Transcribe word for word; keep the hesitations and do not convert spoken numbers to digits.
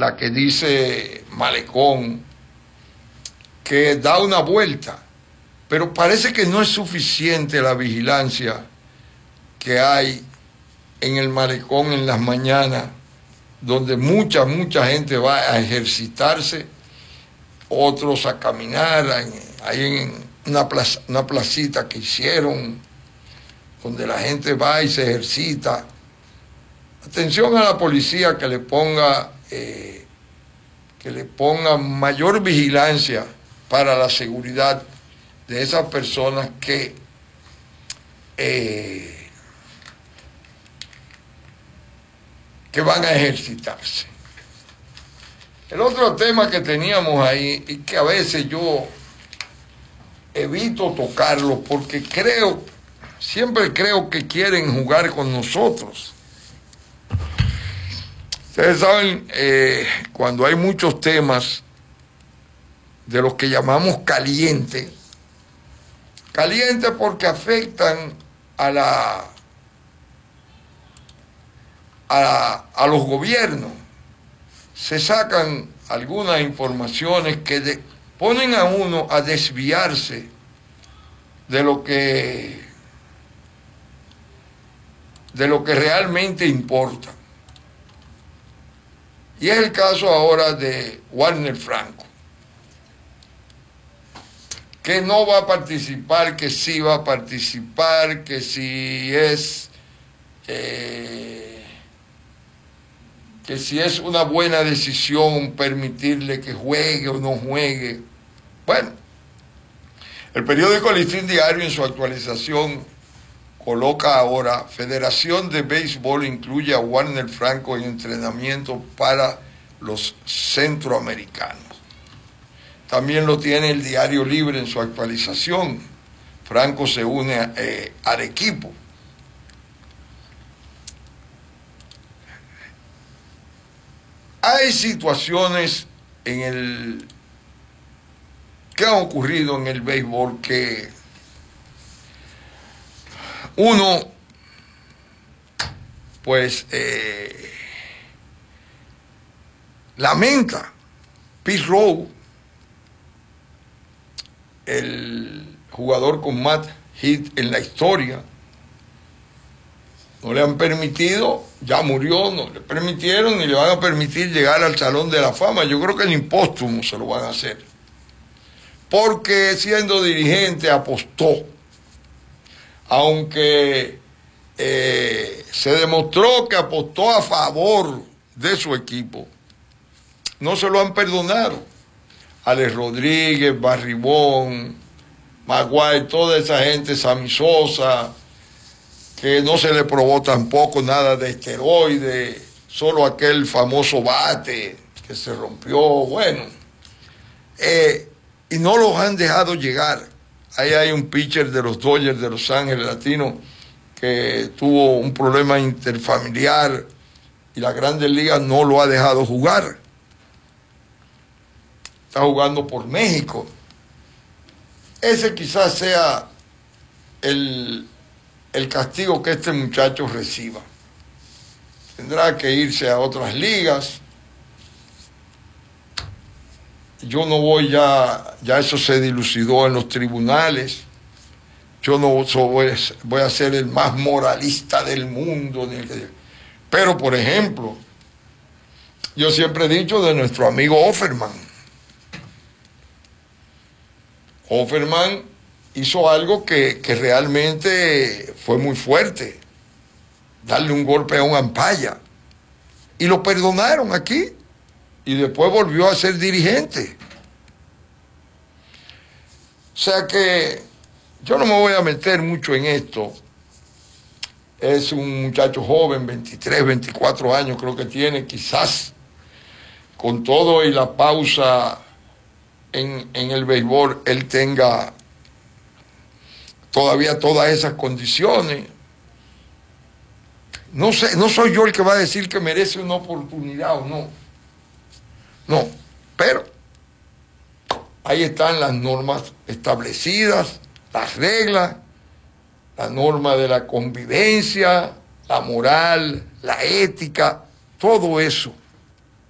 la que dice Malecón, que da una vuelta, pero parece que no es suficiente la vigilancia que hay en el Malecón en las mañanas, donde mucha, mucha gente va a ejercitarse, otros a caminar, hay en una, plaza, una placita que hicieron, donde la gente va y se ejercita. Atención a la policía que le ponga, eh, que le ponga mayor vigilancia para la seguridad de esas personas que eh, que van a ejercitarse. El otro tema que teníamos ahí, y que a veces yo evito tocarlo porque creo, siempre creo que quieren jugar con nosotros. Ustedes saben, eh, cuando hay muchos temas de los que llamamos caliente, caliente porque afectan a la a, a los gobiernos, se sacan algunas informaciones que de, ponen a uno a desviarse de lo que de lo que realmente importa. Y es el caso ahora de Warner Franco, que no va a participar, que sí va a participar, que si es eh, que si es una buena decisión permitirle que juegue o no juegue. Bueno, el periódico Listín Diario en su actualización coloca ahora: Federación de Béisbol incluye a Warner Franco en entrenamiento para los centroamericanos. También lo tiene el Diario Libre en su actualización. Franco se une a, eh, al equipo. Hay situaciones en el que han ocurrido en el béisbol que uno, pues, eh, lamenta. Pete Rose, el jugador con más hit en la historia, no le han permitido, ya murió, no le permitieron ni le van a permitir llegar al Salón de la Fama. Yo creo que ni póstumo se lo van a hacer, porque siendo dirigente apostó, aunque eh, se demostró que apostó a favor de su equipo, no se lo han perdonado. Alex Rodríguez, Barribón, Maguire, toda esa gente, Sammy Sosa, que no se le probó tampoco nada de esteroide, solo aquel famoso bate que se rompió, bueno, eh, y no los han dejado llegar. Ahí hay un pitcher de los Dodgers de Los Ángeles, latino, que tuvo un problema interfamiliar y la Grandes Ligas no lo ha dejado jugar. Está jugando por México. Ese quizás sea el, el castigo que este muchacho reciba. Tendrá que irse a otras ligas. Yo no voy ya, ya eso se dilucidó en los tribunales. Yo no voy, voy a ser el más moralista del mundo. Ni el que, pero, por ejemplo, yo siempre he dicho de nuestro amigo Offerman. Offerman hizo algo que, que realmente fue muy fuerte, darle un golpe a un ampaya, y lo perdonaron aquí, y después volvió a ser dirigente. O sea que yo no me voy a meter mucho en esto. Es un muchacho joven, veintitrés, veinticuatro años creo que tiene, quizás con todo y la pausa En, en el béisbol, él tenga todavía todas esas condiciones. No sé, no soy yo el que va a decir que merece una oportunidad o no. No, pero ahí están las normas establecidas, las reglas, la norma de la convivencia, la moral, la ética, todo eso.